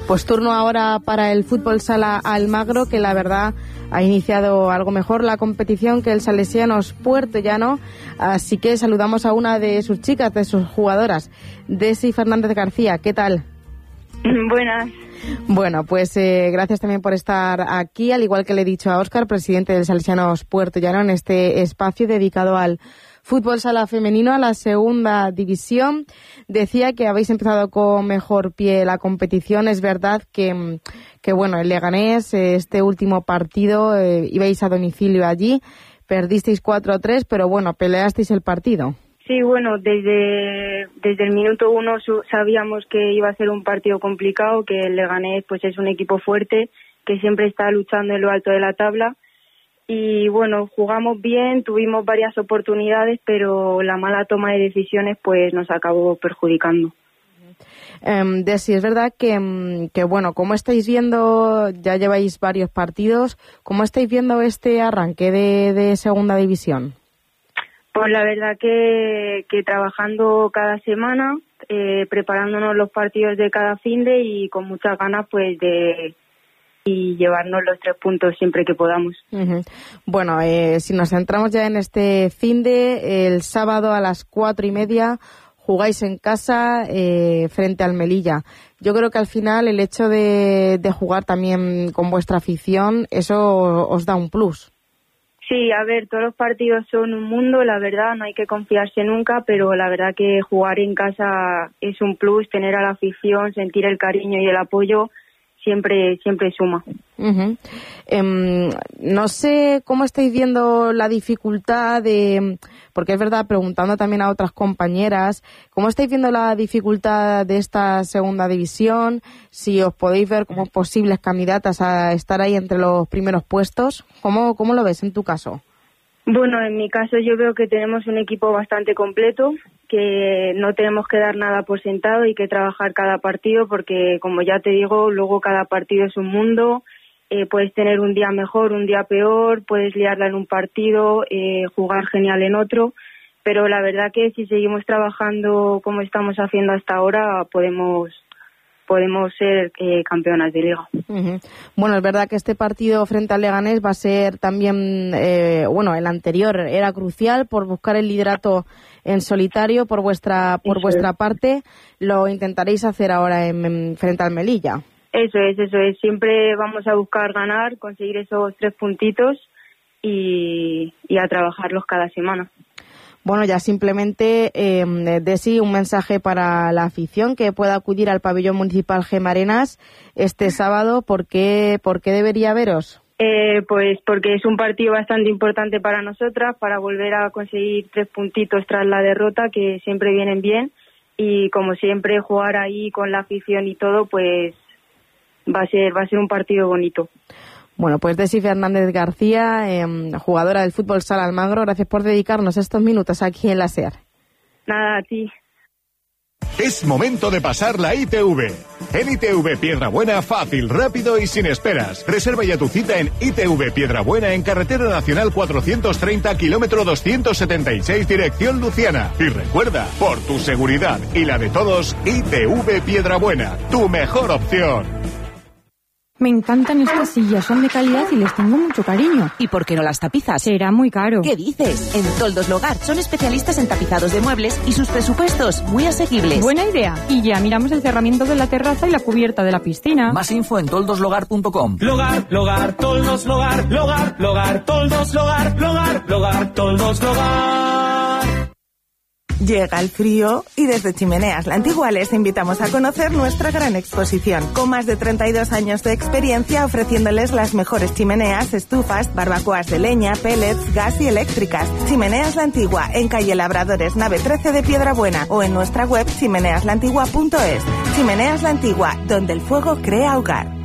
Pues turno ahora para el Fútbol Sala Almagro, que la verdad ha iniciado algo mejor la competición que el Salesianos Puertollano, así que saludamos a una de sus chicas, de sus jugadoras, Desi Fernández García. ¿Qué tal? Buenas. Bueno, pues gracias también por estar aquí, al igual que le he dicho a Óscar, presidente del Salesianos Puertollano, en este espacio dedicado al Fútbol Sala Femenino, a la segunda división. Decía que habéis empezado con mejor pie la competición. Es verdad que bueno, el Leganés, este último partido, ibais a domicilio allí, perdisteis 4-3, pero bueno, peleasteis el partido. Sí, bueno, desde el minuto 1 sabíamos que iba a ser un partido complicado, que el Leganés pues es un equipo fuerte, que siempre está luchando en lo alto de la tabla. Y bueno, jugamos bien, tuvimos varias oportunidades, pero la mala toma de decisiones pues nos acabó perjudicando. Desi, es verdad que bueno, ¿cómo estáis viendo? Ya lleváis varios partidos, ¿cómo estáis viendo este arranque de segunda división? Pues la verdad que trabajando cada semana, preparándonos los partidos de cada finde y con muchas ganas pues y llevarnos los 3 puntos siempre que podamos. Uh-huh. Bueno, si nos centramos ya en este finde, el sábado a las 4:30 jugáis en casa frente al Melilla. Yo creo que al final el hecho de jugar también con vuestra afición, eso os da un plus. Sí, a ver, todos los partidos son un mundo, la verdad, no hay que confiarse nunca, pero la verdad que jugar en casa es un plus, tener a la afición, sentir el cariño y el apoyo, siempre suma. Uh-huh. No sé cómo estáis viendo la dificultad porque es verdad, preguntando también a otras compañeras, ¿cómo estáis viendo la dificultad de esta segunda división? Si os podéis ver como posibles candidatas a estar ahí entre los primeros puestos, ¿cómo lo ves en tu caso? Bueno, en mi caso yo veo que tenemos un equipo bastante completo, que no tenemos que dar nada por sentado y que trabajar cada partido porque, como ya te digo, luego cada partido es un mundo, puedes tener un día mejor, un día peor, puedes liarla en un partido, jugar genial en otro, pero la verdad que si seguimos trabajando como estamos haciendo hasta ahora, podemos ser campeonas de liga. Uh-huh. Bueno, es verdad que este partido frente al Leganés va a ser también, el anterior era crucial por buscar el liderato en solitario por vuestra parte. Lo intentaréis hacer ahora frente al Melilla. Eso es. Siempre vamos a buscar ganar, conseguir esos 3 puntitos y a trabajarlos cada semana. Bueno, ya simplemente, Desi, un mensaje para la afición que pueda acudir al pabellón municipal Gemarenas este sábado. ¿Por qué debería veros? Pues porque es un partido bastante importante para nosotras, para volver a conseguir 3 puntitos tras la derrota, que siempre vienen bien. Y como siempre, jugar ahí con la afición y todo, pues va a ser un partido bonito. Bueno, pues Desi Fernández García, jugadora del Fútbol Sala Almagro, gracias por dedicarnos estos minutos aquí en la SER. Nada, a ti. Es momento de pasar la ITV. En ITV Piedrabuena, fácil, rápido y sin esperas. Reserva ya tu cita en ITV Piedrabuena en Carretera Nacional 430, kilómetro 276, dirección Luciana. Y recuerda, por tu seguridad y la de todos, ITV Piedrabuena, tu mejor opción. Me encantan estas sillas, son de calidad y les tengo mucho cariño. ¿Y por qué no las tapizas? Será muy caro. ¿Qué dices? En Toldos Logar son especialistas en tapizados de muebles y sus presupuestos muy asequibles. Buena idea. Y ya miramos el cerramiento de la terraza y la cubierta de la piscina. Más info en toldoslogar.com. Logar, Toldos Logar, Logar, Toldos Logar, Logar, Toldos Logar. Llega el frío y desde Chimeneas La Antigua les invitamos a conocer nuestra gran exposición. Con más de 32 años de experiencia ofreciéndoles las mejores chimeneas, estufas, barbacoas de leña, pellets, gas y eléctricas. Chimeneas La Antigua, en calle Labradores, nave 13 de Piedrabuena o en nuestra web chimeneaslantigua.es. Chimeneas La Antigua, donde el fuego crea hogar.